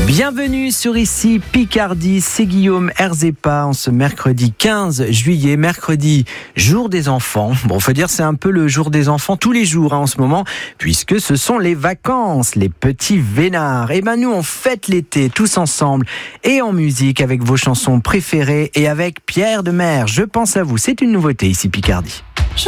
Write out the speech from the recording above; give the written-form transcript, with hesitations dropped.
Bienvenue sur Ici Picardie, c'est Guillaume Herzepa en ce mercredi 15 juillet, mercredi jour des enfants. Bon, faut dire c'est un peu le jour des enfants tous les jours en ce moment, puisque ce sont les vacances, les petits vénards. Et nous on fête l'été tous ensemble et en musique avec vos chansons préférées et avec Pierre Demers. Je pense à vous, c'est une nouveauté Ici Picardie.